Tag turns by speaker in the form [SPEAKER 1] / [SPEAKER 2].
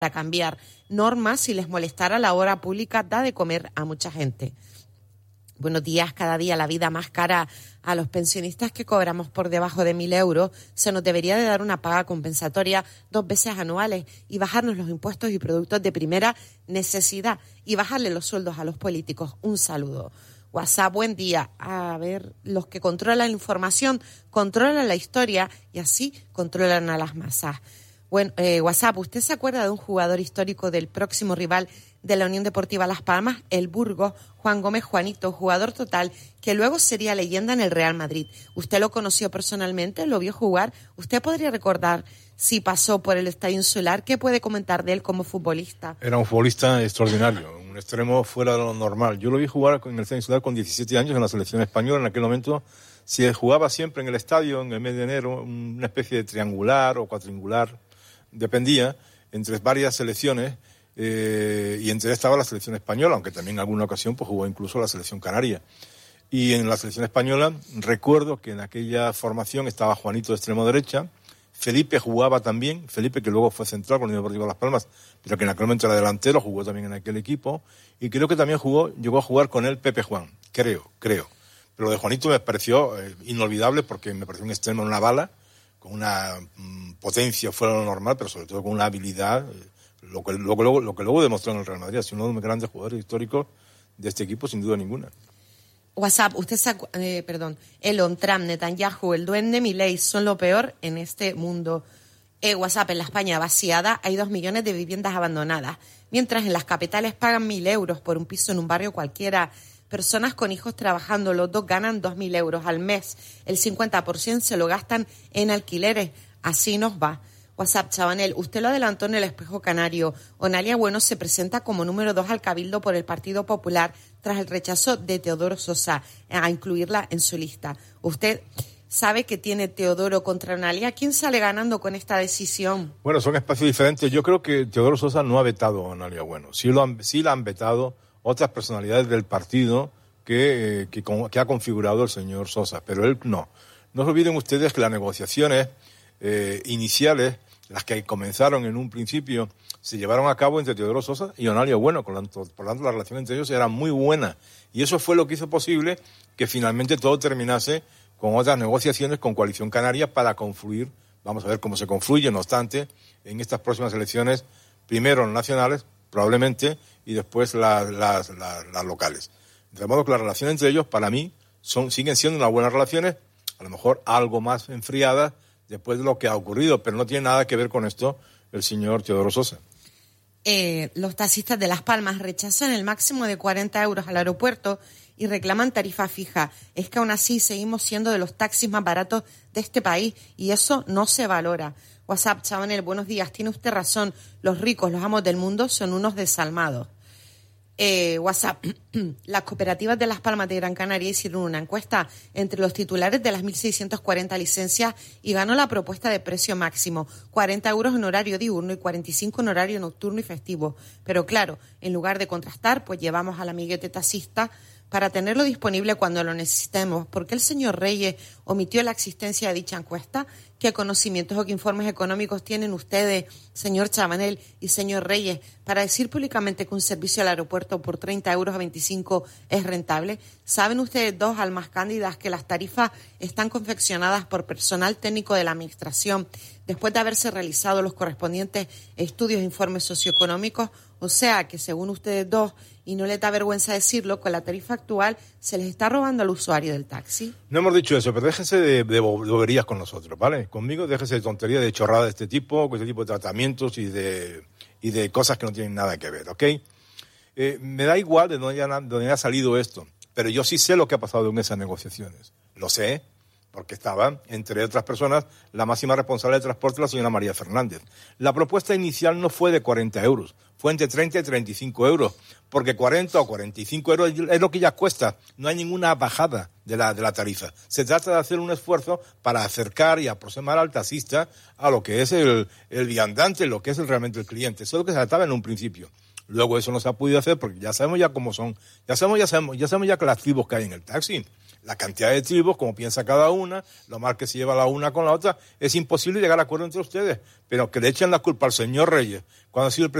[SPEAKER 1] para cambiar normas si les molestara la hora pública da de comer a mucha gente. Buenos días, cada día la vida más cara a los pensionistas que cobramos por debajo de 1.000 euros. Se nos debería de dar una paga compensatoria 2 veces anuales y bajarnos los impuestos y productos de primera necesidad y bajarle los sueldos a los políticos. Un saludo. WhatsApp, buen día. A ver, los que controlan la información controlan la historia y así controlan a las masas. Bueno, WhatsApp, ¿usted se acuerda de un jugador histórico del próximo rival de la Unión Deportiva Las Palmas, el Burgos, Juan Gómez Juanito, jugador total, que luego sería leyenda en el Real Madrid? ¿Usted lo conoció personalmente? ¿Lo vio jugar? ¿Usted podría recordar si pasó por el Estadio Insular? ¿Qué puede comentar de él como futbolista?
[SPEAKER 2] Era un futbolista extraordinario, un extremo fuera de lo normal. Yo lo vi jugar en el Estadio Insular con 17 años en la selección española. En aquel momento se jugaba siempre en el estadio, en el mes de enero, una especie de triangular o cuadrangular, dependía, entre varias selecciones, y entre estaba la selección española, aunque también en alguna ocasión pues jugó incluso la selección canaria. Y en la selección española recuerdo que en aquella formación estaba Juanito de extremo derecha, Felipe jugaba también, Felipe que luego fue central con el Unión Deportiva Las Palmas, pero que en aquel momento era delantero, jugó también en aquel equipo, y creo que también llegó a jugar con él Pepe Juan, creo. Pero lo de Juanito me pareció inolvidable porque me pareció un extremo en una bala, con una potencia fuera de lo normal, pero sobre todo con una habilidad, lo que luego demostró en el Real Madrid. Ha sido uno de los grandes jugadores históricos de este equipo, sin duda ninguna.
[SPEAKER 1] WhatsApp, Elon, Trump, Netanyahu, el duende Milei son lo peor en este mundo. WhatsApp, en la España vaciada hay 2 millones de viviendas abandonadas, mientras en las capitales pagan 1.000 euros por un piso en un barrio cualquiera. Personas con hijos trabajando, los dos ganan 2.000 euros al mes. El 50% se lo gastan en alquileres. Así nos va. WhatsApp, Chabanel, usted lo adelantó en el Espejo Canario. Onalia Bueno se presenta como número 2 al Cabildo por el Partido Popular tras el rechazo de Teodoro Sosa a incluirla en su lista. ¿Usted sabe que tiene Teodoro contra Onalia? ¿Quién sale ganando con esta decisión?
[SPEAKER 2] Bueno, son espacios diferentes. Yo creo que Teodoro Sosa no ha vetado a Onalia Bueno. Sí la han vetado otras personalidades del partido que ha configurado el señor Sosa, pero él no. No se olviden ustedes que las negociaciones iniciales, las que comenzaron en un principio, se llevaron a cabo entre Teodoro Sosa y Onalia Bueno, por lo tanto la relación entre ellos era muy buena, y eso fue lo que hizo posible que finalmente todo terminase con otras negociaciones con Coalición Canaria para confluir, vamos a ver cómo se confluye, no obstante, en estas próximas elecciones, primero las nacionales, probablemente, y después las locales. De modo que las relaciones entre ellos, para mí, siguen siendo unas buenas relaciones, a lo mejor algo más enfriadas después de lo que ha ocurrido, pero no tiene nada que ver con esto el señor Teodoro Sosa.
[SPEAKER 1] Los taxistas de Las Palmas rechazan el máximo de 40 euros al aeropuerto y reclaman tarifa fija. Es que aún así seguimos siendo de los taxis más baratos de este país y eso no se valora. WhatsApp, Chabanel, buenos días. Tiene usted razón. Los ricos, los amos del mundo, son unos desalmados. WhatsApp, las cooperativas de Las Palmas de Gran Canaria hicieron una encuesta entre los titulares de las 1.640 licencias y ganó la propuesta de precio máximo, 40 euros en horario diurno y 45 en horario nocturno y festivo. Pero claro, en lugar de contrastar, pues llevamos al amiguete taxista para tenerlo disponible cuando lo necesitemos. ¿Por qué el señor Reyes omitió la existencia de dicha encuesta? ¿Qué conocimientos o qué informes económicos tienen ustedes, señor Chabanel y señor Reyes, para decir públicamente que un servicio al aeropuerto por 30 euros a 25 es rentable? ¿Saben ustedes dos, almas cándidas, que las tarifas están confeccionadas por personal técnico de la Administración después de haberse realizado los correspondientes estudios e informes socioeconómicos? O sea que, según ustedes dos, y no les da vergüenza decirlo, con la tarifa actual se les está robando al usuario del taxi.
[SPEAKER 2] No hemos dicho eso, pero déjense de boberías con nosotros, ¿vale? Conmigo déjense de tonterías, de chorradas de este tipo, con este tipo de tratamientos y de cosas que no tienen nada que ver, ¿ok? Me da igual de dónde haya salido esto, pero yo sí sé lo que ha pasado en esas negociaciones. Lo sé, porque estaba, entre otras personas, la máxima responsable de transporte, la señora María Fernández. La propuesta inicial no fue de 40 euros, fue entre 30 y 35 euros, porque 40 o 45 euros es lo que ya cuesta. No hay ninguna bajada de la tarifa. Se trata de hacer un esfuerzo para acercar y aproximar al taxista a lo que es el viandante, lo que es realmente el cliente. Eso es lo que se trataba en un principio. Luego eso no se ha podido hacer porque ya sabemos ya cómo son. Ya sabemos ya que las tribus que hay en el taxi. La cantidad de tribus, como piensa cada una, lo mal que se lleva la una con la otra, es imposible llegar a acuerdo entre ustedes. Pero que le echen la culpa al señor Reyes, cuando ha sido el